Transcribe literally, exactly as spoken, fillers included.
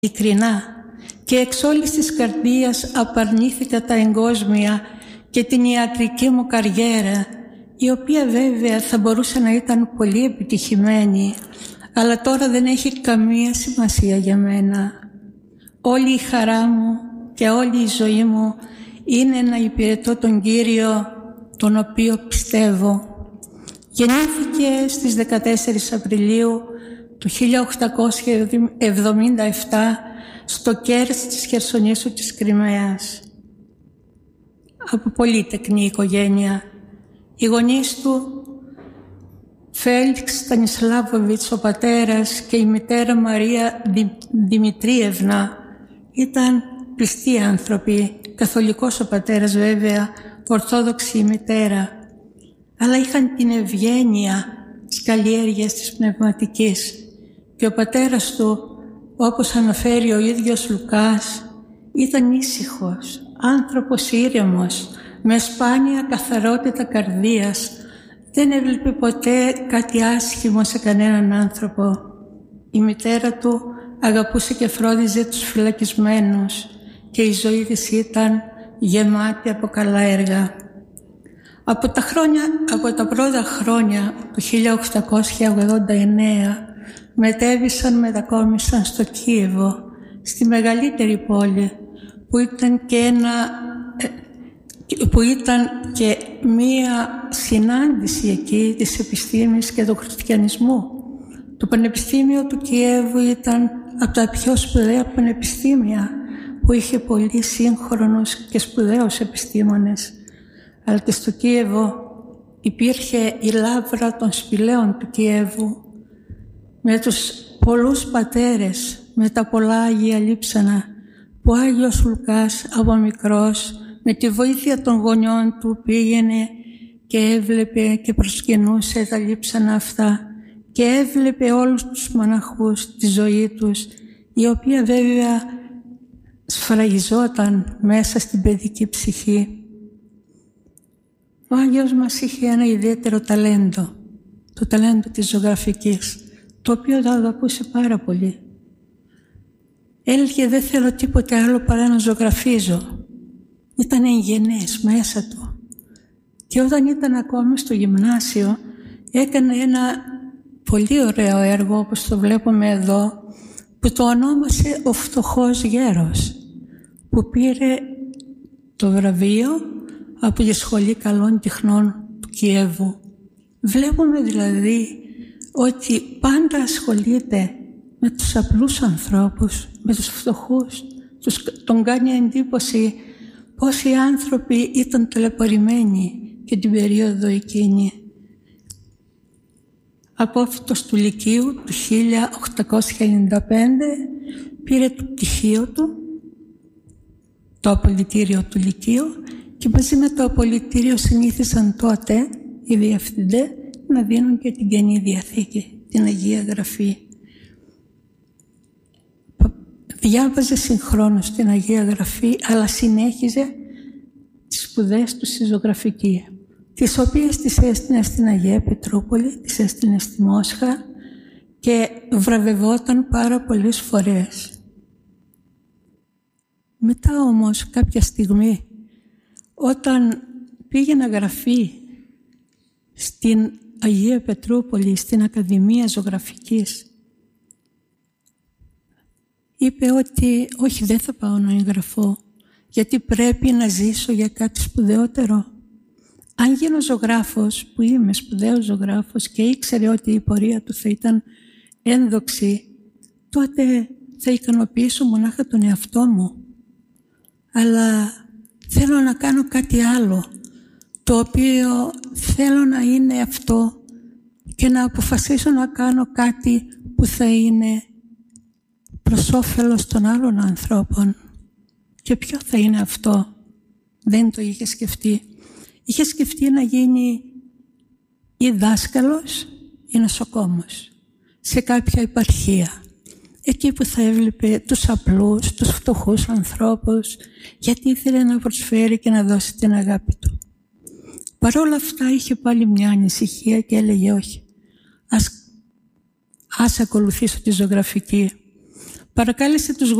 ειλικρινά και εξ όλης της καρδίας απαρνήθηκα τα εγκόσμια και την ιατρική μου καριέρα, η οποία βέβαια θα μπορούσε να ήταν πολύ επιτυχημένη, αλλά τώρα δεν έχει καμία σημασία για μένα. Όλη η χαρά μου και όλη η ζωή μου είναι να υπηρετώ τον Κύριο, τον οποίο πιστεύω. Γεννήθηκε στις δεκατέσσερις Απριλίου του χίλια οκτακόσια εβδομήντα επτά στο Κέρς της Χερσονήσου της Κριμαίας. Από πολύ τεκνή οικογένεια. Οι γονείς του, Φέλιξ Στανισλάβοβιτς ο πατέρας και η μητέρα Μαρία Δη, Δημητρίευνα, ήταν πιστοί άνθρωποι, καθολικός ο πατέρας βέβαια, ορθόδοξη η μητέρα, αλλά είχαν την ευγένεια της καλλιέργειας της πνευματικής. Και ο πατέρας του, όπως αναφέρει ο ίδιος Λουκάς, ήταν ήσυχος, άνθρωπος ήρεμος, με σπάνια καθαρότητα καρδίας. Δεν έβλεπε ποτέ κάτι άσχημο σε κανέναν άνθρωπο. Η μητέρα του αγαπούσε και φρόδιζε τους φυλακισμένους και η ζωή της ήταν γεμάτη από καλά έργα. Από τα, χρόνια, από τα πρώτα χρόνια του χίλια οκτακόσια ογδόντα εννέα μετέβησαν, μετακόμισαν στο Κίεβο, στη μεγαλύτερη πόλη, που ήταν και, ένα, που ήταν και μία συνάντηση εκεί της επιστήμης και του χριστιανισμού. Το Πανεπιστήμιο του Κιέβου ήταν από τα πιο σπουδαία πανεπιστήμια, που είχε πολύ σύγχρονους και σπουδαίους επιστήμονες. Αλλά και στο Κίεβο υπήρχε η λάβρα των σπηλαίων του Κιέβου, με τους πολλούς πατέρες, με τα πολλά Αγία Λείψανα, που ο Άγιος Λουκάς από μικρός, με τη βοήθεια των γονιών του, πήγαινε και έβλεπε και προσκυνούσε τα λείψανα αυτά και έβλεπε όλους τους μοναχούς, τη ζωή τους, η οποία βέβαια σφραγιζόταν μέσα στην παιδική ψυχή. Ο Άγιος μας είχε ένα ιδιαίτερο ταλέντο, το ταλέντο της ζωγραφικής, το οποίο το αγαπούσε πάρα πολύ. Έλεγε δεν θέλω τίποτε άλλο παρά να ζωγραφίζω. Ήταν εγγενές μέσα του. Και όταν ήταν ακόμη στο γυμνάσιο, έκανε ένα πολύ ωραίο έργο, όπως το βλέπουμε εδώ, που το ονόμασε «Ο φτωχός γέρος», που πήρε το βραβείο από τη Σχολή Καλών Τεχνών του Κιέβου. Βλέπουμε δηλαδή ότι πάντα ασχολείται με τους απλούς ανθρώπους, με τους φτωχούς. Τους, τον κάνει εντύπωση πόσοι άνθρωποι ήταν ταλαιπωρημένοι και την περίοδο εκείνη. Απόφυτος του Λυκείου του χίλια οκτακόσια ενενήντα πέντε πήρε το πτυχίο του, το απολυτήριο του Λυκείου, και μαζί με το απολυτήριο συνήθισαν τότε οι διευθυντές να δίνουν και την Καινή Διαθήκη, την Αγία Γραφή. Διάβαζε συγχρόνως την Αγία Γραφή, αλλά συνέχιζε τις σπουδές του στη ζωγραφική, τις οποίες τις έστεινε στην Αγία Πετρούπολη, τις έστεινε στη Μόσχα και βραβευόταν πάρα πολλές φορές. Μετά όμως κάποια στιγμή, όταν πήγε να γραφεί στην Αγία Πετρούπολη, στην Ακαδημία Ζωγραφικής, είπε ότι όχι, δεν θα πάω να εγγραφώ, γιατί πρέπει να ζήσω για κάτι σπουδαιότερο. Αν γίνω ζωγράφος, που είμαι σπουδαίος ζωγράφος και ήξερε ότι η πορεία του θα ήταν ένδοξη, τότε θα ικανοποιήσω μονάχα τον εαυτό μου. Αλλά θέλω να κάνω κάτι άλλο, το οποίο θέλω να είναι αυτό και να αποφασίσω να κάνω κάτι που θα είναι προς όφελος των άλλων ανθρώπων. Και ποιο θα είναι αυτό? Δεν το είχε σκεφτεί. Είχε σκεφτεί να γίνει ή δάσκαλος ή νοσοκόμος σε κάποια επαρχία, εκεί που θα έβλεπε τους απλούς, τους φτωχούς ανθρώπους, γιατί ήθελε να προσφέρει και να δώσει την αγάπη του. Παρ' όλα αυτά είχε πάλι μια ανησυχία και έλεγε όχι, ας, ας ακολουθήσω τη ζωγραφική. Παρακάλεσε τους